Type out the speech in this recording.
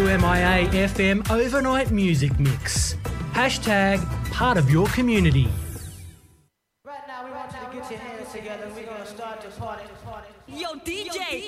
WMIA FM overnight music mix. Hashtag part of your community. Right now we want you to get your hands together and we're going to start to party. Yo, DJ,